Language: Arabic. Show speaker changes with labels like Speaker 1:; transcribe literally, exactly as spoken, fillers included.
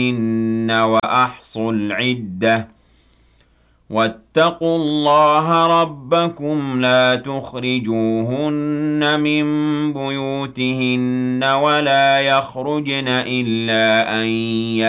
Speaker 1: وأحصوا العدة واتقوا الله ربكم لا تخرجوهن من بيوتهن ولا يخرجن إلا أن